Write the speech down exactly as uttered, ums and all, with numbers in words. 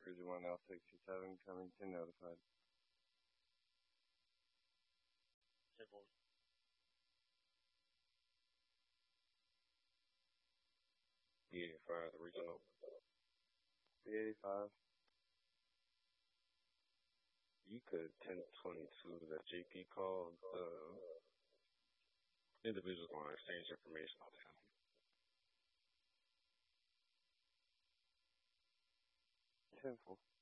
Cruiser one L sixty-seven coming to notified. Simple. B eighty-five, the result. B eighty-five. You could ten twenty-two that J P called. Uh, individuals want to exchange information on him. ten four.